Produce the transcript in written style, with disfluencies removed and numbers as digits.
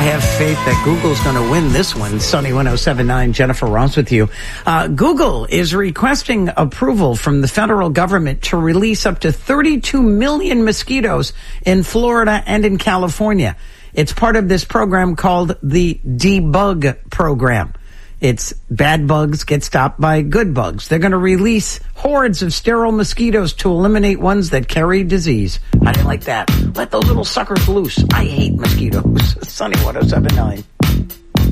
have faith that Google's going to win this one. Sunny 107.9, Jennifer Ross with you. Google is requesting approval from the federal government to release up to 32 million mosquitoes in Florida and in California. It's part of this program called the Debug program. It's bad bugs get stopped by good bugs. They're going to release hordes of sterile mosquitoes to eliminate ones that carry disease. How do you like that? Let those little suckers loose. I hate mosquitoes. Sunny 107.9.